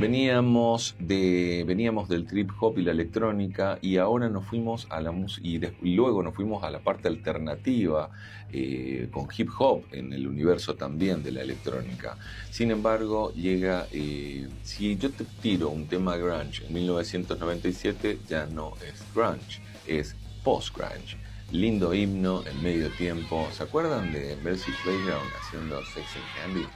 Veníamos del trip hop y la electrónica y ahora nos fuimos a la música y luego nos fuimos a la parte alternativa con hip hop en el universo también de la electrónica. Sin embargo, si yo te tiro un tema grunge en 1997, ya no es grunge, es post-grunge. Lindo himno en medio tiempo. ¿Se acuerdan de Mercy Playground haciendo Sex and Candy?